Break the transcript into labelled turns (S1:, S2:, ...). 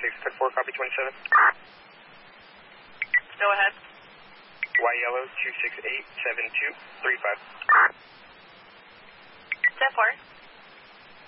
S1: Tech 4, copy 27.
S2: Go ahead.
S1: Y yellow 2687235.
S2: 10-4.